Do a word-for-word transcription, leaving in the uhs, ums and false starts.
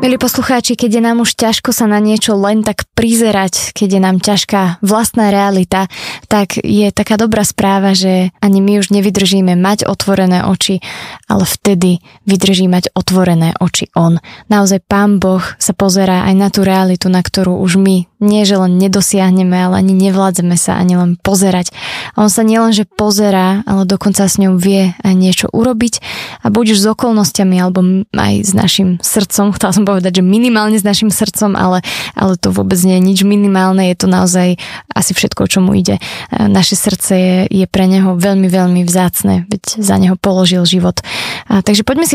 Milí poslucháči, keď je nám už ťažko sa na niečo len tak prizerať, keď je nám ťažká vlastná realita, tak je taká dobrá správa, že ani my už nevydržíme mať otvorené oči, ale vtedy vydrží mať otvorené oči on. Naozaj Pán Boh sa pozerá aj na tú realitu, na ktorú už my nie že len nedosiahneme, ale ani nevládzeme sa ani len pozerať. A on sa nielen, že pozerá, ale dokonca s ňou vie aj niečo urobiť a buď už s okolnostiami, alebo aj s našim srdcom, chcela som povedať, že minimálne s našim srdcom, ale, ale to vôbec nie je nič minimálne, je to naozaj asi všetko, čo mu ide. Naše srdce je, je pre neho veľmi, veľmi vzácne, veď za neho položil život. A, takže poďme si